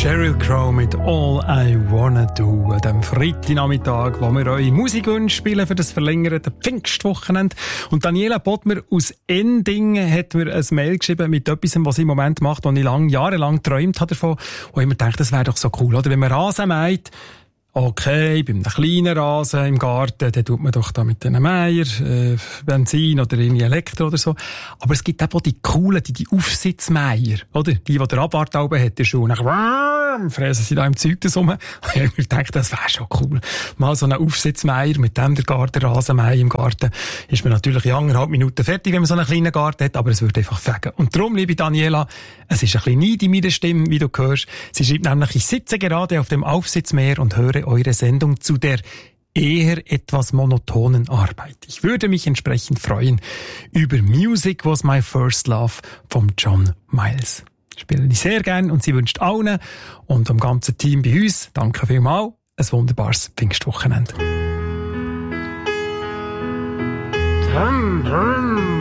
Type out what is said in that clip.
Sheryl Crow mit All I Wanna Do an dem Freitagnachmittag, wo wir eure Musikwünsche spielen für das verlängerte Pfingstwochenende. Und Daniela Bodmer aus Endingen hat mir ein Mail geschrieben mit etwas, was sie im Moment macht, was ich jahrelang geträumt habe davon. Und ich mir gedacht, das wäre doch so cool, oder? Wenn man Rasen mäht, okay, bei einem kleinen Rasen im Garten, dann tut man doch da mit einem Meier, Benzin oder irgendwie Elektro oder so. Aber es gibt auch die coolen, die Aufsitzmeier, oder? Die der Abarth oben hat, der Schuh. Dann fräsen sie da im Zeug das rum. Und ich habe mir gedacht, das wäre schon cool. Mal so einen Aufsitzmeier, mit dem der Rasenmäher im Garten, ist man natürlich in 1,5 Minuten fertig, wenn man so einen kleinen Garten hat, aber es würde einfach fegen. Und darum, liebe Daniela, es ist ein bisschen Neid in meiner Stimme, wie du hörst. Sie schreibt nämlich, ich sitze gerade auf dem Aufsitzmeier und höre eure Sendung zu der eher etwas monotonen Arbeit. Ich würde mich entsprechend freuen über Music Was My First Love von John Miles. Spiele ich sehr gern und sie wünscht allen und dem ganzen Team bei uns, danke vielmals, ein wunderbares Pfingstwochenende.